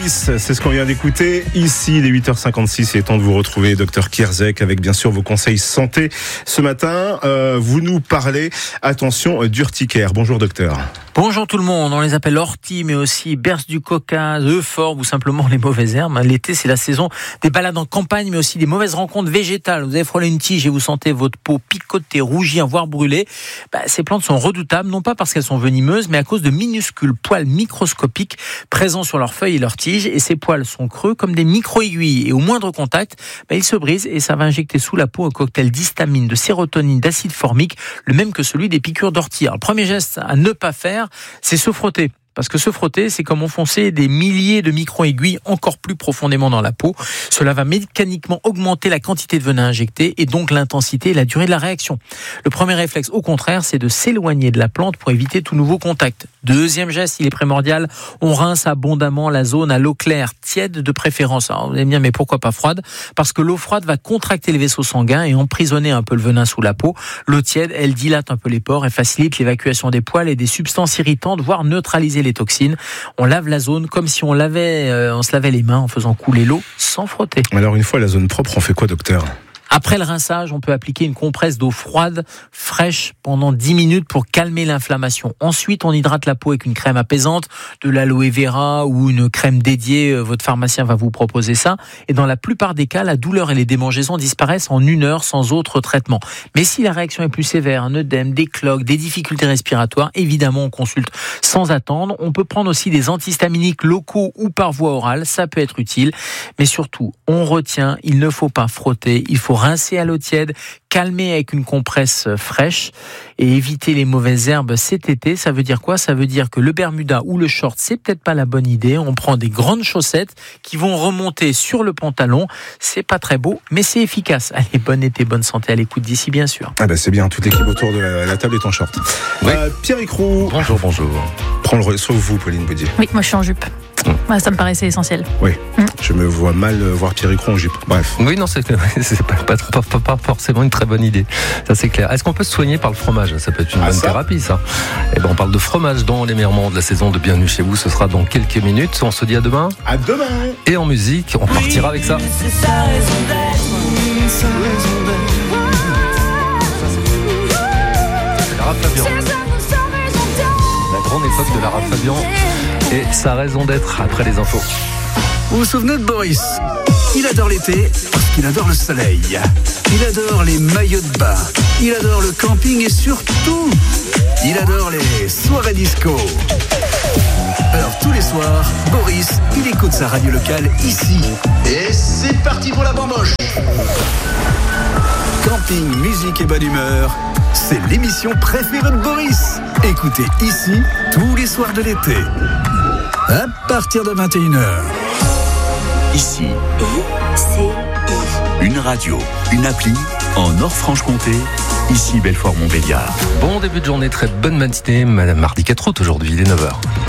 Boris, c'est ce qu'on vient d'écouter. Ici, il est 8h56, il est temps de vous retrouver, Dr Kierzek, avec bien sûr vos conseils santé. Ce matin, vous nous parlez, attention, d'urticaire. Bonjour docteur. Bonjour tout le monde, on les appelle orties, mais aussi berce du Caucase, euphorbes ou simplement les mauvaises herbes. L'été, c'est la saison des balades en campagne, mais aussi des mauvaises rencontres végétales. Vous avez frôlé une tige et vous sentez votre peau picoter, rougir, voire brûler. Ces plantes sont redoutables, non pas parce qu'elles sont venimeuses, mais à cause de minuscules poils microscopiques présents sur leurs feuilles et leurs tiges. Et ces poils sont creux comme des micro-aiguilles. Et au moindre contact, ils se brisent et ça va injecter sous la peau un cocktail d'histamine, de sérotonine, d'acide formique, le même que celui des piqûres d'ortie. Alors, le premier geste à ne pas faire, c'est se frotter. Parce que se frotter, c'est comme enfoncer des milliers de micro-aiguilles encore plus profondément dans la peau. Cela va mécaniquement augmenter la quantité de venin injecté et donc l'intensité et la durée de la réaction. Le premier réflexe, au contraire, c'est de s'éloigner de la plante pour éviter tout nouveau contact. Deuxième geste, il est primordial, on rince abondamment la zone à l'eau claire, tiède de préférence. Alors, vous allez me dire, mais pourquoi pas froide ? Parce que l'eau froide va contracter les vaisseaux sanguins et emprisonner un peu le venin sous la peau. L'eau tiède, elle dilate un peu les pores et facilite l'évacuation des poils et des substances irritantes, voire neutraliser les toxines. On lave la zone comme si on se lavait les mains en faisant couler l'eau sans frotter. Alors une fois la zone propre, on fait quoi docteur ? Après le rinçage, on peut appliquer une compresse d'eau froide, fraîche, pendant 10 minutes pour calmer l'inflammation. Ensuite, on hydrate la peau avec une crème apaisante, de l'aloe vera ou une crème dédiée. Votre pharmacien va vous proposer ça. Et dans la plupart des cas, la douleur et les démangeaisons disparaissent en 1 heure sans autre traitement. Mais si la réaction est plus sévère, un œdème, des cloques, des difficultés respiratoires, évidemment, on consulte sans attendre. On peut prendre aussi des antihistaminiques locaux ou par voie orale. Ça peut être utile. Mais surtout, on retient, il ne faut pas frotter, il faut rincer à l'eau tiède, calmer avec une compresse fraîche et éviter les mauvaises herbes cet été. Ça veut dire quoi ? Ça veut dire que le bermuda ou le short, c'est peut-être pas la bonne idée. On prend des grandes chaussettes qui vont remonter sur le pantalon. C'est pas très beau, mais c'est efficace. Allez, bon été, bonne santé à l'écoute d'ici, bien sûr. C'est bien, toute l'équipe autour de la table est en short. Oui. Pierre Icrou. Bonjour. Sauf vous, Pauline Baudier. Oui, moi je suis en jupe. Ça me paraissait essentiel. Oui, je me vois mal voir Pierre Icrou en jupe. Bref. Oui, non, c'est pas forcément une très bonne idée. Ça, c'est clair. Est-ce qu'on peut se soigner par le fromage ? Ça peut être une bonne thérapie, ça. On parle de fromage dans les meilleurs moments de la saison de Bienvenue chez vous. Ce sera dans quelques minutes. On se dit à demain. À demain. Et en musique, on partira avec ça. C'est sa raison d'être. Sa raison d'être. C'est Lara Fabian. La grande époque de Lara Fabian. Et sa raison d'être après les infos. Vous vous souvenez de Boris ? Il adore l'été parce qu'il adore le soleil. Il adore les maillots de bain. Il adore le camping et surtout, il adore les soirées disco. Alors tous les soirs, Boris, il écoute sa radio locale ici. Et c'est parti pour la bamboche. Camping, musique et bonne humeur, c'est l'émission préférée de Boris. Écoutez ici tous les soirs de l'été. À partir de 21h. Ici, une radio, une appli en Nord-Franche-Comté. Ici, Belfort-Montbéliard. Bon début de journée, très bonne matinée. Mardi 4 août aujourd'hui, il est 9h.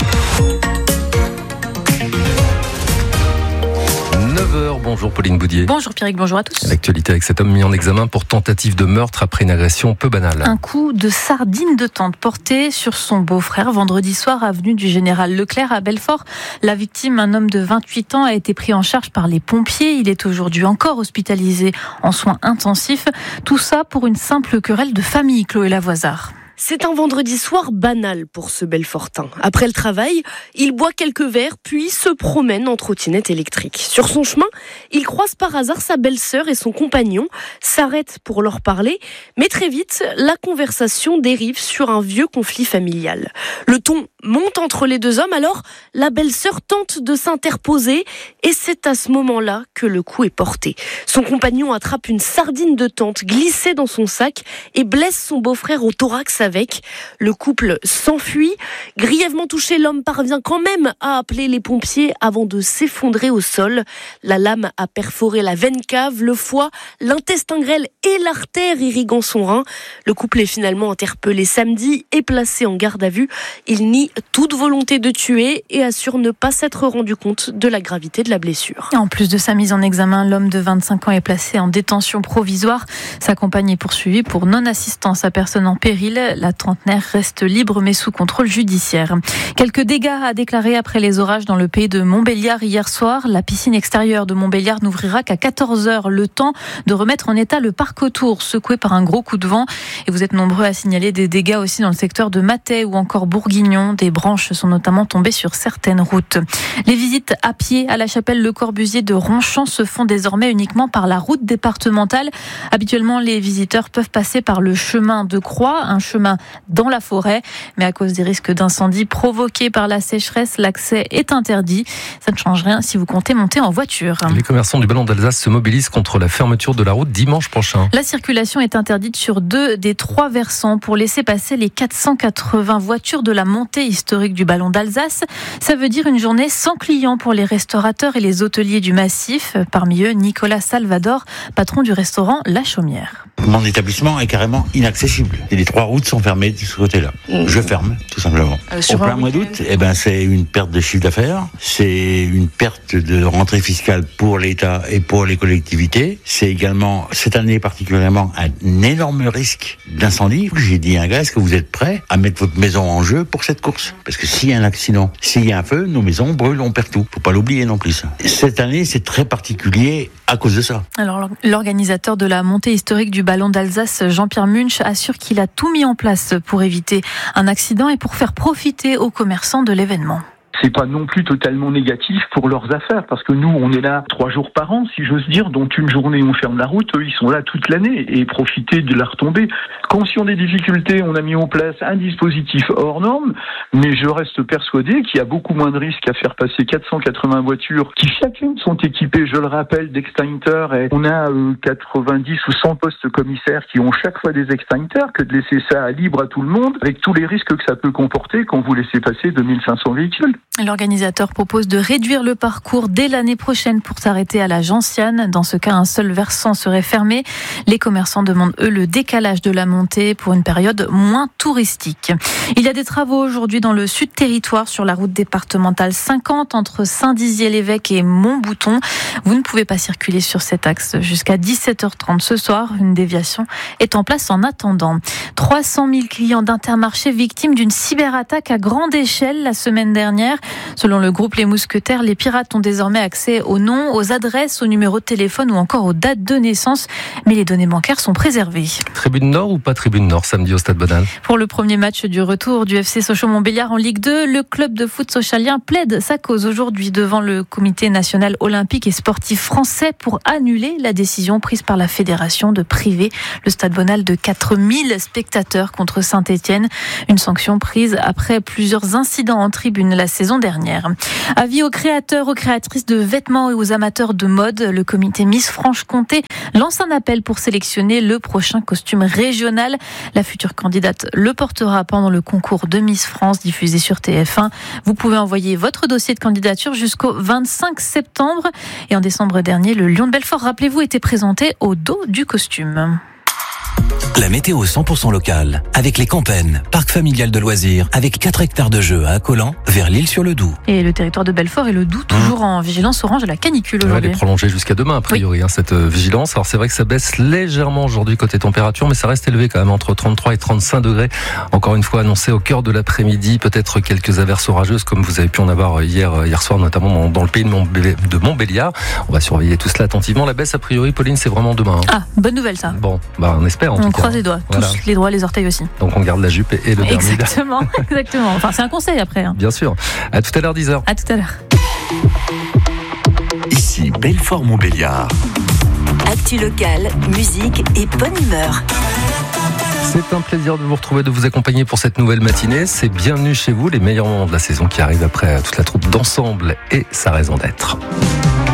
9h, bonjour Pauline Baudier. Bonjour Pierrick, bonjour à tous. L'actualité avec cet homme mis en examen pour tentative de meurtre après une agression peu banale. Un coup de sardine de tente porté sur son beau-frère vendredi soir avenue du Général Leclerc à Belfort. La victime, un homme de 28 ans, a été pris en charge par les pompiers. Il est aujourd'hui encore hospitalisé en soins intensifs. Tout ça pour une simple querelle de famille, Chloé Lavoisard. C'est un vendredi soir banal pour ce Belfortin. Après le travail, il boit quelques verres, puis se promène en trottinette électrique. Sur son chemin, il croise par hasard sa belle-sœur et son compagnon, s'arrête pour leur parler, mais très vite, la conversation dérive sur un vieux conflit familial. Le ton monte entre les deux hommes, alors la belle-sœur tente de s'interposer et c'est à ce moment-là que le coup est porté. Son compagnon attrape une sardine de tente glissée dans son sac et blesse son beau-frère au thorax avec. Le couple s'enfuit. Grièvement touché, l'homme parvient quand même à appeler les pompiers avant de s'effondrer au sol. La lame a perforé la veine cave, le foie, l'intestin grêle et l'artère irriguant son rein. Le couple est finalement interpellé samedi et placé en garde à vue. Il nie toute volonté de tuer et assure ne pas s'être rendu compte de la gravité de la blessure. En plus de sa mise en examen, l'homme de 25 ans est placé en détention provisoire. Sa compagne est poursuivie pour non-assistance à personne en péril. La trentenaire reste libre mais sous contrôle judiciaire. Quelques dégâts à déclarer après les orages dans le pays de Montbéliard hier soir. La piscine extérieure de Montbéliard n'ouvrira qu'à 14h. Le temps de remettre en état le parc autour, secoué par un gros coup de vent. Et vous êtes nombreux à signaler des dégâts aussi dans le secteur de Mathey ou encore Bourguignon. Des branches sont notamment tombées sur certaines routes. Les visites à pied à la chapelle Le Corbusier de Ronchamp se font désormais uniquement par la route départementale. Habituellement, les visiteurs peuvent passer par le chemin de Croix, un chemin dans la forêt. Mais à cause des risques d'incendie provoqués par la sécheresse, l'accès est interdit. Ça ne change rien si vous comptez monter en voiture. Les commerçants du Ballon d'Alsace se mobilisent contre la fermeture de la route dimanche prochain. La circulation est interdite sur 2 des 3 versants pour laisser passer les 480 voitures de la montée historique du Ballon d'Alsace. Ça veut dire une journée sans clients pour les restaurateurs et les hôteliers du massif. Parmi eux, Nicolas Salvador, patron du restaurant La Chaumière. Mon établissement est carrément inaccessible. Et les 3 routes sont fermées de ce côté-là. Je ferme, tout simplement. Au plein mois d'août, c'est une perte de chiffre d'affaires, c'est une perte de rentrée fiscale pour l'État et pour les collectivités. C'est également, cette année particulièrement, un énorme risque d'incendie. J'ai dit à un gars, est-ce que vous êtes prêt à mettre votre maison en jeu pour cette course? Parce que s'il y a un accident, s'il y a un feu, nos maisons brûlent, on perd tout. Faut pas l'oublier non plus. Cette année, c'est très particulier à cause de ça. Alors, l'organisateur de la montée historique du Ballon d'Alsace, Jean-Pierre Munch, assure qu'il a tout mis en place pour éviter un accident et pour faire profiter aux commerçants de l'événement. C'est pas non plus totalement négatif pour leurs affaires, parce que nous, on est là 3 jours par an, si j'ose dire, donc une journée on ferme la route, eux ils sont là toute l'année et profiter de la retombée. Conscient des difficultés, on a mis en place un dispositif hors norme, mais je reste persuadé qu'il y a beaucoup moins de risques à faire passer 480 voitures qui chacune sont équipées, je le rappelle, d'extincteurs, et on a 90 ou 100 postes commissaires qui ont chaque fois des extincteurs, que de laisser ça libre à tout le monde, avec tous les risques que ça peut comporter quand vous laissez passer 2500 véhicules. L'organisateur propose de réduire le parcours dès l'année prochaine pour s'arrêter à la Gentiane. Dans ce cas, un seul versant serait fermé. Les commerçants demandent, eux, le décalage de la montée pour une période moins touristique. Il y a des travaux aujourd'hui dans le sud territoire sur la route départementale 50 entre Saint-Dizier-l'Évêque et Montbouton. Vous ne pouvez pas circuler sur cet axe jusqu'à 17h30 ce soir. Une déviation est en place en attendant. 300 000 clients d'Intermarché victimes d'une cyberattaque à grande échelle la semaine dernière. Selon le groupe Les Mousquetaires, les pirates ont désormais accès aux noms, aux adresses, aux numéros de téléphone ou encore aux dates de naissance. Mais les données bancaires sont préservées. Tribune Nord ou pas Tribune Nord samedi au Stade Bonal? Pour le premier match du retour du FC Sochaux-Montbéliard en Ligue 2, le club de foot socialien plaide sa cause aujourd'hui devant le Comité national olympique et sportif français pour annuler la décision prise par la fédération de priver le Stade Bonal de 4000 spectateurs contre Saint-Étienne. Une sanction prise après plusieurs incidents en tribune la saison dernière. Avis aux créateurs, aux créatrices de vêtements et aux amateurs de mode, le comité Miss Franche-Comté lance un appel pour sélectionner le prochain costume régional. La future candidate le portera pendant le concours de Miss France diffusé sur TF1. Vous pouvez envoyer votre dossier de candidature jusqu'au 25 septembre. Et en décembre dernier, le Lion de Belfort, rappelez-vous, était présenté au dos du costume. La météo 100% locale, avec les Campennes, parc familial de loisirs, avec 4 hectares de jeux à Accolant, vers l'Île-sur-le-Doubs. Et le territoire de Belfort et le Doubs, toujours en vigilance orange à la canicule aujourd'hui. Elle est prolongée jusqu'à demain, a priori, oui. Cette vigilance. Alors c'est vrai que ça baisse légèrement aujourd'hui côté température, mais ça reste élevé quand même, entre 33 et 35 degrés. Encore une fois annoncé au cœur de l'après-midi, peut-être quelques averses orageuses, comme vous avez pu en avoir hier soir, notamment dans le pays de Montbéliard. On va surveiller tout cela attentivement. La baisse, a priori, Pauline, c'est vraiment demain. Ah, bonne nouvelle ça. Bon, on espère en tout cas. On croise les doigts, voilà. Tous les doigts, les orteils aussi. Donc on garde la jupe et le Bermuda. Exactement. Enfin, c'est un conseil après. Bien sûr. À tout à l'heure, 10h. À tout à l'heure. Ici, Belfort-Montbéliard. Actu locale, musique et bonne humeur. C'est un plaisir de vous retrouver, de vous accompagner pour cette nouvelle matinée. C'est Bienvenue chez vous, les meilleurs moments de la saison qui arrivent après toute la troupe d'Ensemble et sa raison d'être.